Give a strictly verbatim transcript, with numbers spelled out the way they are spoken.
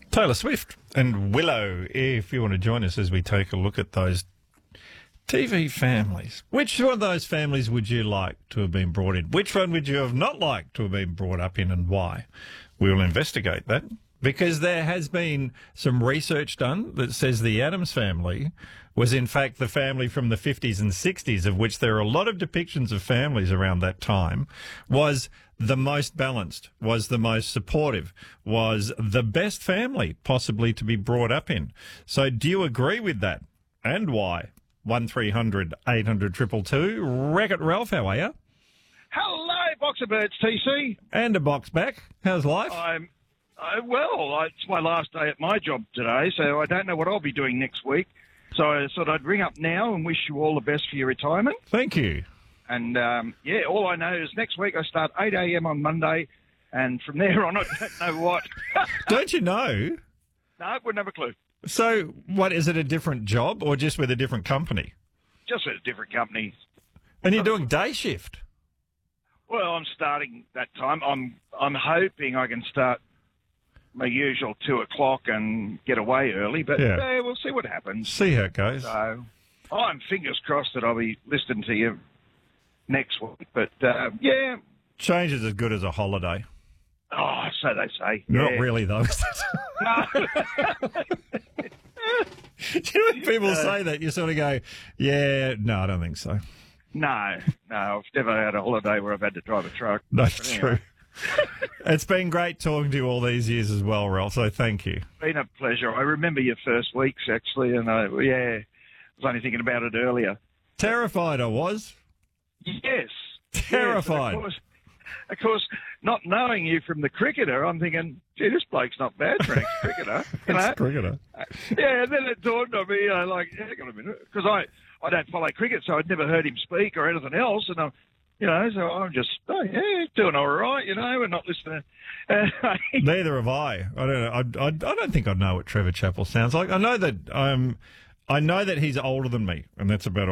Taylor Swift and Willow, if you want to join us as we take a look at those T V families. Which one of those families would you like to have been brought in? Which one would you have not liked to have been brought up in, and why? We will investigate that, because there has been some research done that says the Addams family was in fact the family from the fifties and sixties, of which there are a lot of depictions of families around that time, was the most balanced, was the most supportive, was the best family possibly to be brought up in. So do you agree with that? And why? one three hundred eight hundred two two two. Wreck-It Ralph, how are you? Hello, Boxer Birds, T C. And a box back. How's life? I'm uh, well. I, it's my last day at my job today, so I don't know what I'll be doing next week. So I thought I'd ring up now and wish you all the best for your retirement. Thank you. And um, yeah, all I know is next week I start eight a.m. on Monday, and from there on I don't know what. Don't you know? No, I wouldn't have a clue. So, what, is it a different job or just with a different company? Just at a different company. And you're doing day shift? Well, I'm starting that time. I'm I'm hoping I can start my usual two o'clock and get away early, but Yeah. uh, we'll see what happens. See how it goes. So I'm fingers crossed that I'll be listening to you next week. But uh, yeah, Change is as good as a holiday. oh, so they say. Not Yeah. really, though. No. Do you know when people say that, you sort of go, yeah, no, I don't think so. no, no, I've never had a holiday where I've had to drive a truck. That's But anyway, true. It's been great talking to you all these years as well, Ralph, so thank you. Been a pleasure. I remember your first weeks actually, and I yeah, I was only thinking about it earlier. Terrified I was. Yes. Terrified. Yes, of course, of course, not knowing you from the cricketer, I'm thinking, gee, this bloke's not bad for an ex-cricketer. You know? Cricketer. Yeah, and then it dawned on me, you know, like, hang on a minute, because I, I don't follow cricket, so I'd never heard him speak or anything else, and I'm, you know, so I'm just, oh, yeah, doing all right, you know, and not listening. Neither have I. I don't know. I, I, I don't think I know what Trevor Chappell sounds like. I know that um, I know that he's older than me, and that's about